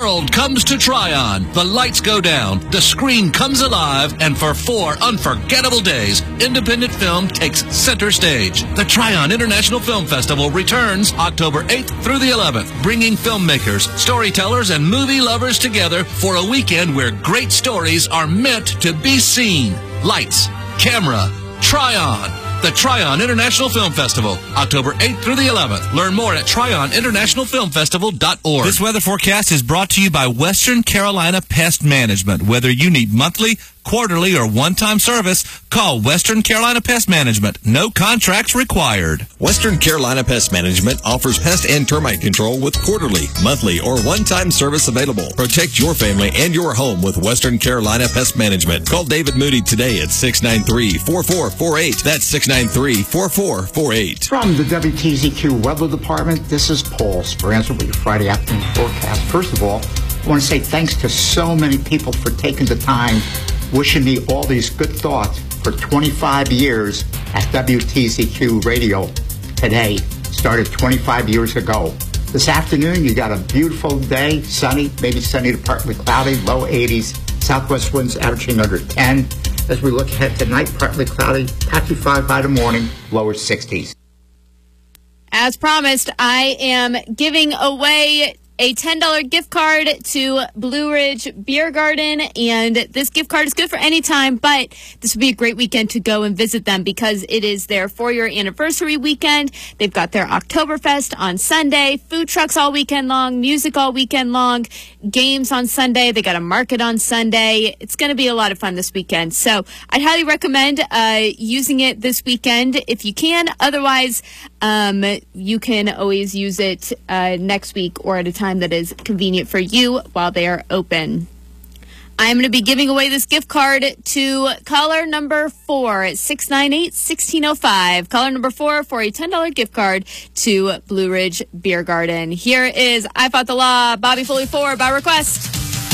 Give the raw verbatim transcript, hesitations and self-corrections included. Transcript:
world comes to Tryon. The lights go down, the screen comes alive, and for four unforgettable days, independent film takes center stage. The Tryon International Film Festival returns October eighth through the eleventh, bringing filmmakers, storytellers, and movie lovers together for a weekend where great stories are meant to be seen. Lights, camera, Tryon. The Tryon International Film Festival, October eighth through the eleventh. Learn more at tryon international film festival dot org. This weather forecast is brought to you by Western Carolina Pest Management. Whether you need monthly, quarterly, or one-time service, call Western Carolina Pest Management. No contracts required. Western Carolina Pest Management offers pest and termite control with quarterly, monthly, or one-time service available. Protect your family and your home with Western Carolina Pest Management. Call David Moody today at six nine three, four four four eight. That's six nine three, four four four eight. From the W T Z Q Weather Department, this is Paul Speranza with your Friday afternoon forecast. First of all, I want to say thanks to so many people for taking the time, wishing me all these good thoughts for twenty-five years at W T Z Q Radio. Today started twenty-five years ago. This afternoon, you got a beautiful day, sunny, maybe sunny to partly cloudy, low eighties, southwest winds averaging under ten. As we look ahead tonight, partly cloudy, patchy five by the morning, lower sixties. As promised, I am giving away a ten dollars gift card to Blue Ridge Beer Garden, and this gift card is good for any time, but this would be a great weekend to go and visit them because it is their four-year anniversary weekend. They've got their Oktoberfest on Sunday, food trucks all weekend long, music all weekend long, games on Sunday. They got a market on Sunday. It's going to be a lot of fun this weekend, so I'd highly recommend uh, using it this weekend if you can. Otherwise, um, you can always use it uh, next week or at a time that is convenient for you while they are open. I'm going to be giving away this gift card to caller number four at six nine eight, one six zero five. Caller number four for a ten dollars gift card to Blue Ridge Beer Garden. Here is I Fought the Law, Bobby Foley four by request.